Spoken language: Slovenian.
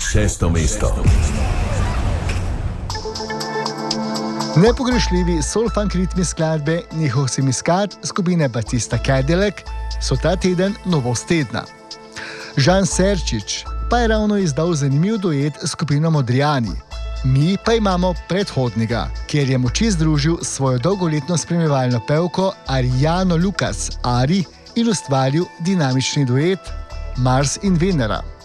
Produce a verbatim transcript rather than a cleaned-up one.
šesto mesto. Nepogrešljivi soul-funk ritmi skladbe njihov semiskad skupine Batista Cadillac so ta teden novost tedna. Žan Serčič pa je ravno izdal zanimiv duet s skupino Modrijani. Mi pa imamo predhodnega, kjer je moči združil svojo dolgoletno spremljevalno pevko Arijano Lukas Ari in ustvaril dinamični duet Mars in Venera.